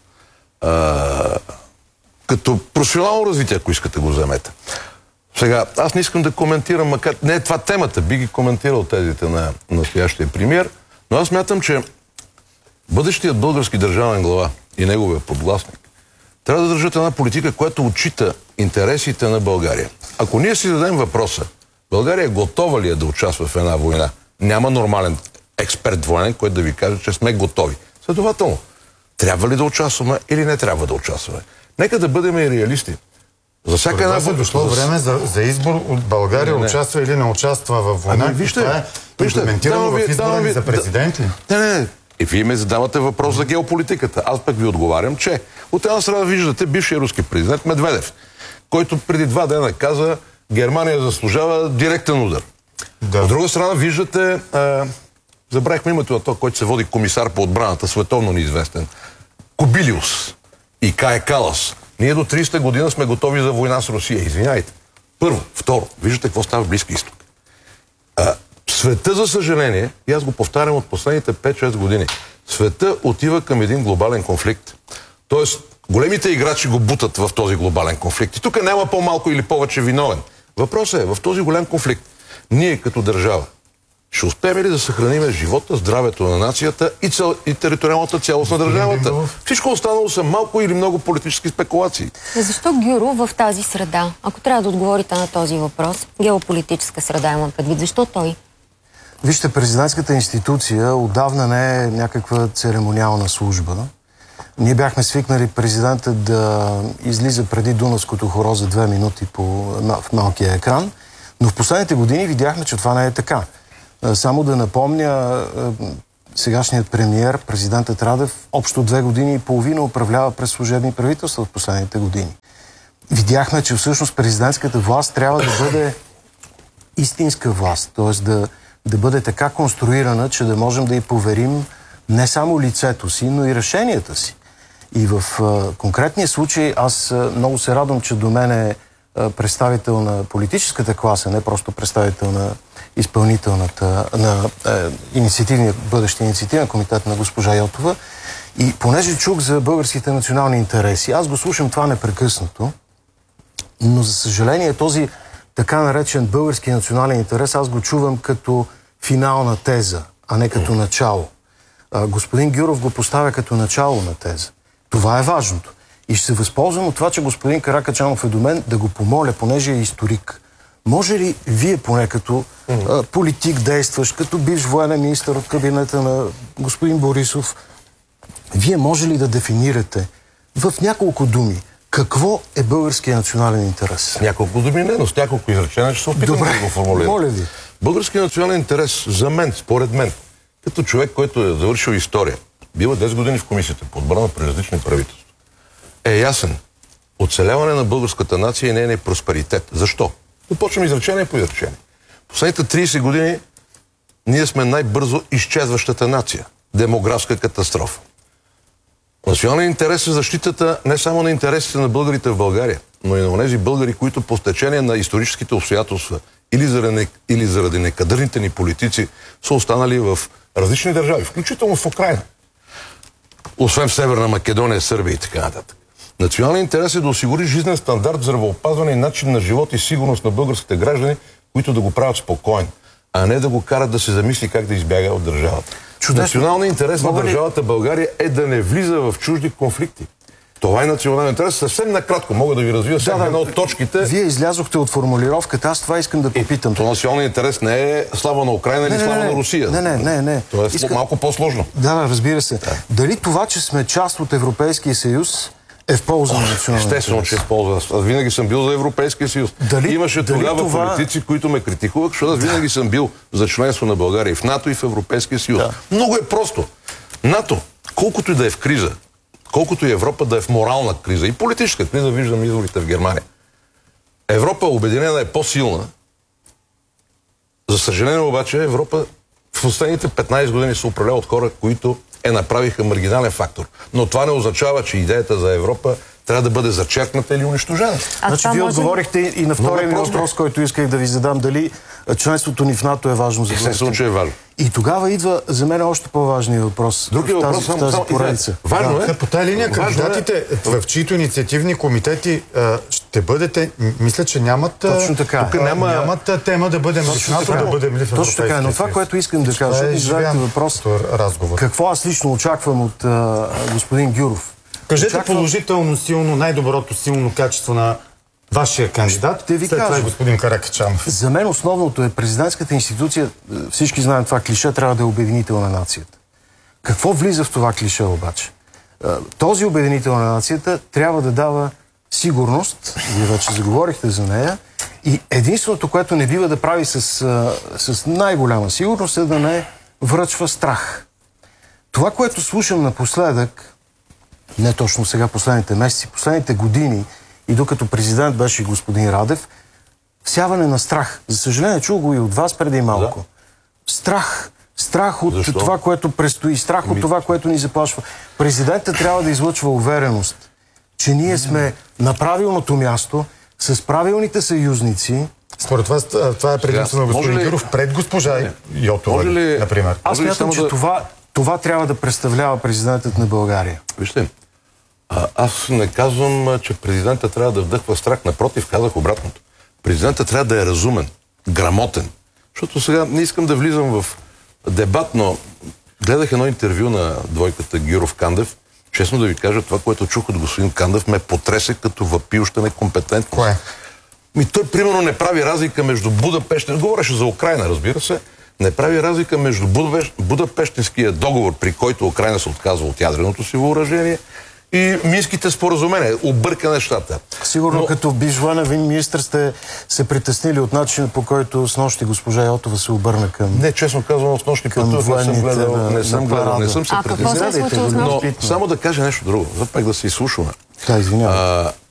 Като професионално развитие, ако искате го вземете. Сега, аз не искам да коментирам, макар не е това темата, би ги коментирал тезите на настоящия премиер, но аз смятам, че бъдещият български държавен глава и неговия подгласник трябва да държат една политика, която отчита интересите на България. Ако ние си зададем въпроса, България готова ли е да участва в една война? Няма нормален експерт военен, който да ви каже, че сме готови. Следователно, трябва ли да участваме или не трябва да участваме? Нека да бъдем и реалисти. За всяка една война... дошло време за избор от България участва или не участва в война. Вижте, това е имплементирано в избора за президент ли? Не. И вие ме задавате въпрос за геополитиката. Аз пък ви отговарям, че от една страна виждате бившия руски президент Медведев, който преди 2 дена каза, Германия заслужава директен удар. Да. От друга страна, виждате, забравихме името на този, който се води комисар по отбраната, световно неизвестен. Кобилиус и Кая Калас. Ние до 30-та година сме готови за война с Русия. Извинявайте. Първо. Второ. Виждате какво става в Близки изток. Света, за съжаление, и аз го повтарям от последните 5-6 години, света отива към един глобален конфликт. Тоест, големите играчи го бутат в този глобален конфликт. И тук няма по-малко или повече виновен. Въпросът е, в този голям конфликт, ние като държава, ще успеем ли да съхраним живота, здравето на нацията и териториалната цялост на държавата? Всичко останало са малко или много политически спекулации. Защо Гюро в тази среда? Ако трябва да отговорите на този въпрос, геополитическа среда имам предвид, защо той? Вижте, президентската институция отдавна не е някаква церемониална служба. Ние бяхме свикнали президента да излиза преди Дунавското хоро за 2 минути в малкия екран, но в последните години видяхме, че това не е така. Само да напомня, сегашният премиер, президентът Радев, общо 2 години и половина управлява през служебни правителства в последните години. Видяхме, че всъщност президентската власт трябва да бъде истинска власт, т.е. да бъде така конструирана, че да можем да й поверим не само лицето си, но и решенията си. И в конкретния случай аз много се радвам, че до мен е представител на политическата класа, не просто представител на изпълнителната, на бъдещия инициативен комитет на госпожа Йотова. И понеже чух за българските национални интереси, аз го слушам това непрекъснато, но за съжаление този така наречен български национален интерес аз го чувам като финална теза, а не като начало. Господин Гюров го поставя като начало на теза. Това е важното. И ще се възползвам от това, че господин Каракачанов е до мен, да го помоля, понеже е историк. Може ли вие поне като политик действащ, като бивш военен министър от кабинета на господин Борисов, вие може ли да дефинирате в няколко думи какво е българския национален интерес? Няколко думи не, но с няколко изречения ще се опитам да го формулирам. Моля ви. Българският национален интерес за мен, според мен, като човек, който е завършил история, бива 10 години в комисията по отбрана при различни правителства, е ясен. Оцеляване на българската нация и нейния просперитет. Защо? Започвам изречение по изречение. Последните 30 години ние сме най-бързо изчезващата нация. Демографска катастрофа. Националният интерес е защитата не само на интересите на българите в България, но и на тези българи, които по стечение на историческите обстоятелства или заради некадърните ни политици са останали в различни държави, включително в Украйна. Освен в Северна Македония, Сърбия и така нататък. Националният интерес е да осигури жизнен стандарт, здравеопазване и начин на живот и сигурност на българските граждани, които да го правят спокойно, а не да го карат да се замисли как да избяга от държавата. Националният интерес на държавата България е да не влиза в чужди конфликти. Това е национален интерес. Съвсем накратко мога да ви развия всяка една от точките. Вие излязохте от формулировката, аз това искам да попитам. То националният интерес не е слава на Украйна или слава на Русия. Не. То е малко по-сложно. Да, разбира се. Да. Дали това, че сме част от Европейския съюз, е в полза на националния интерес? Естествено, че е в полза. Аз винаги съм бил за Европейския съюз. Имаше тогава политици, които ме критикувах, защото аз винаги съм бил за членство на България и в НАТО, и в Европейския съюз. Да. Много е просто. НАТО, колкото и да е в криза, колкото и Европа да е в морална криза и политическа криза, виждам изборите в Германия. Европа обединена е по-силна. За съжаление обаче Европа в последните 15 години се управлява от хора, които направиха маргинален фактор. Но това не означава, че идеята за Европа трябва да бъде зачеркната или унищожена. Значи вие отговорихте и на втория ми въпрос, който исках да ви задам. Дали членството ни в НАТО е важно за Естествено, че е важно. И тогава идва за мен още по-важният въпрос. Другия въпрос в тази поредица. Важно е. По тази линия кандидатите, в чието инициативни комитети ще бъдете, мисля, че нямат, точно така. Тук нямат тема да бъдем в НАТО, да бъдем ли в Точно така, но това, което искам да кажа, е въпрос, какво аз лично очаквам от господин Гюров. Кажете положително, силно, най-доброто силно качество на вашия кандидат, след това господин Каракачанов. За мен основното е президентската институция, всички знаем това клише, трябва да е обединител на нацията. Какво влиза в това клише обаче? Този обединител на нацията трябва да дава сигурност, вие вече заговорихте за нея, и единственото, което не бива да прави с най-голяма сигурност, е да не връчва страх. Това, което слушам напоследък, не точно сега, последните месеци, последните години, и докато президент беше господин Радев, всяване на страх. За съжаление, чул го и от вас преди малко. Да. Страх от това, което предстои, страх от това, което ни заплашва. Президентът трябва да излъчва увереност, че ние сме на правилното място, с правилните съюзници. Според вас това е предимство на господин Гюров пред госпожа Йотова, например. Аз смятам, че това трябва да представлява президентът на България. Вижте, аз не казвам, че президентът трябва да вдъхва страх. Напротив, казах обратното. Президентът трябва да е разумен, грамотен. Защото сега не искам да влизам в дебат, но гледах едно интервю на двойката Гюров-Кандев. Честно да ви кажа, това, което чух от господин Кандев, ме потресе като въпиюща некомпетентност. Кое? Той, примерно, не прави разлика между Будапеща, говореше за Украйна, разбира се, не прави разлика между Будапештинския договор, при който Украйна се отказва от ядреното си въоръжение, и минските споразумения. Обърка нещата. Сигурно като бивш военен министър сте се притеснили от начина, по който с нощи госпожа Йотова се обърна към... Не, честно казвам, с нощи като не съм гледал, не съм се притеснил. с нощи? Но само да кажа нещо друго, за пак да се изслушваме. Да, извинявам.